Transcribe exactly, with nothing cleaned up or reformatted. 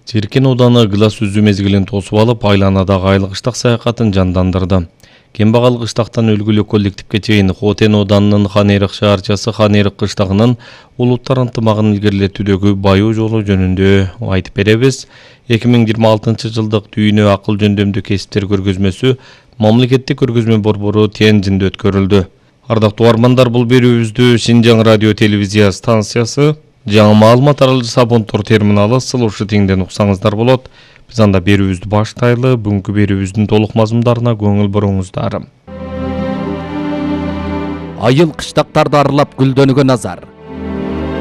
Жеркен ауданы Глас үзүү мезгилин тосуп алып, айланадагы айлык кыштак саякатын жандандырды. Кембагал кыштактан өлгүлүү коллективге чейин Хотен ауданынын Хан-Эрик шаарчасы Хан-Эрик кыштагынын улуттар ынтымагын илгерилетүүдөгү баюу жолу жөнүндө айтып беребиз. эки миң жыйырма алтынчы жылдык дүйнө акыл жөндөмдүү кесиптер көргөзмөсү мамлекеттик көргөзмө борбору Тяньжинде өткөрүлдү. Ардактуу армандар, бул берүүбүздү Шинжаң радио телевизия станциясы жаңы маалымат аралыгы Сабонтор терминалы Сылушы теңден уксаңыздар болот. Биз анда берүүбүздү баштайлы. Бүгүнкү берүүбүздүн толук мазмундарына көңүл буруңуздар. Айыл кыштактарды аралап гүлдөнүүгө назар.